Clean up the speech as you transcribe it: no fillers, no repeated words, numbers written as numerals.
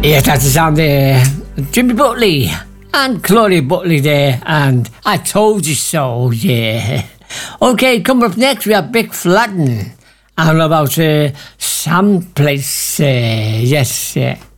Yeah, that's the sound there. Jimmy Butley and Claudia Butley there, and I Told You So, yeah. Okay, coming up next, we have Big Flatten, and about Someplace, yes, yeah.